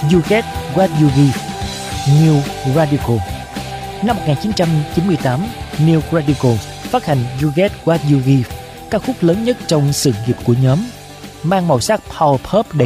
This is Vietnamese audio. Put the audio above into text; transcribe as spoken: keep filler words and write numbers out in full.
You Get What You Give, New Radical. Năm một nghìn chín trăm chín mươi tám, New Radical phát hành You Get What You Give, ca khúc lớn nhất trong sự nghiệp của nhóm, mang màu sắc power pop đầy